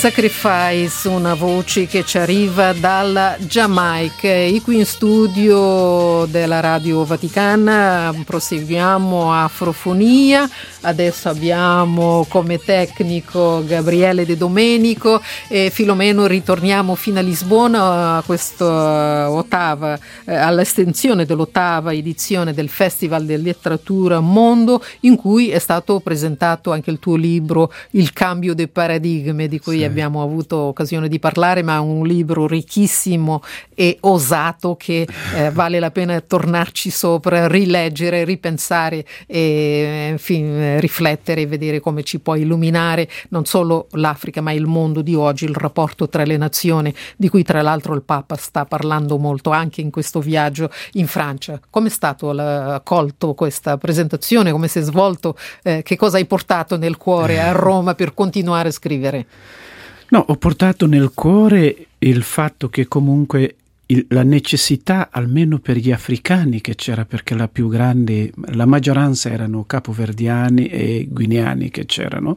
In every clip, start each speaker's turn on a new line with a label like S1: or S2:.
S1: Sacrifice, una voce che ci arriva dalla Giamaica. E qui in studio della Radio Vaticana proseguiamo Afrofonia. Adesso abbiamo come tecnico Gabriele De Domenico e Filomeno. Ritorniamo fino a Lisbona a questa ottava, all'estensione dell'ottava edizione del Festival di Letteratura Mondo, in cui è stato presentato anche il tuo libro Il cambio dei paradigmi, di cui abbiamo avuto occasione di parlare, ma un libro ricchissimo e osato che vale la pena tornarci sopra, rileggere, ripensare e infine riflettere e vedere come ci può illuminare non solo l'Africa ma il mondo di oggi, il rapporto tra le nazioni, di cui tra l'altro il Papa sta parlando molto anche in questo viaggio in Francia. Come è stato accolto questa presentazione? Come si è svolto? Che cosa hai portato nel cuore a Roma per continuare a scrivere?
S2: No, ho portato nel cuore il fatto che comunque la necessità, almeno per gli africani che c'era, perché la maggioranza erano capoverdiani e guineani che c'erano,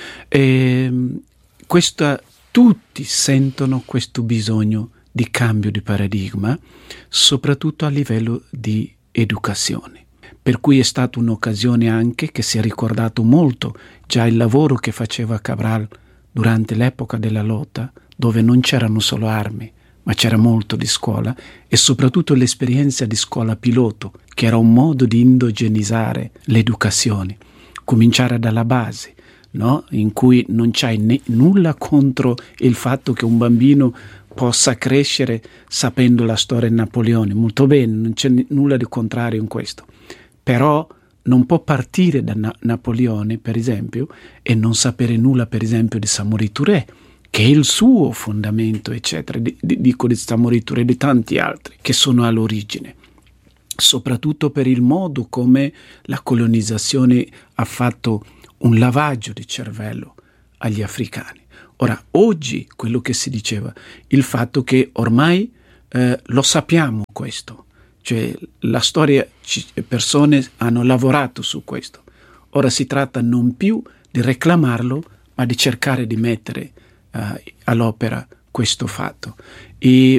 S2: tutti sentono questo bisogno di cambio di paradigma, soprattutto a livello di educazione. Per cui è stata un'occasione anche che si è ricordato molto già il lavoro che faceva Cabral durante l'epoca della lotta, dove non c'erano solo armi, ma c'era molto di scuola, e soprattutto l'esperienza di scuola piloto, che era un modo di indogenizzare l'educazione, cominciare dalla base, no? In cui non c'hai nulla contro il fatto che un bambino possa crescere sapendo la storia di Napoleone, molto bene, non c'è nulla di contrario in questo, però non può partire da Napoleone, per esempio, e non sapere nulla, per esempio, di Samori Touré, che è il suo fondamento, eccetera. Dico di Samori Touré e di tanti altri che sono all'origine, soprattutto per il modo come la colonizzazione ha fatto un lavaggio di cervello agli africani. Ora, oggi, quello che si diceva, il fatto che ormai lo sappiamo questo, cioè la storia, persone hanno lavorato su questo. Ora si tratta non più di reclamarlo, ma di cercare di mettere all'opera questo fatto. E